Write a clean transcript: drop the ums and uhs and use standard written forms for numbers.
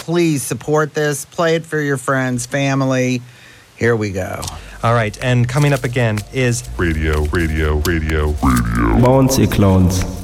please support this. Play it for your friends, family. Here we go. All right, and coming up again is Radio. Bouncy Clowns.